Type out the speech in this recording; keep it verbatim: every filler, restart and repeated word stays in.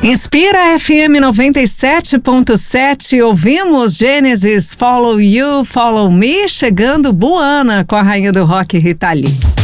Inspira F M noventa e sete ponto sete, ouvimos Genesis, Follow You, Follow Me, chegando Buana com a rainha do rock Rita Lee.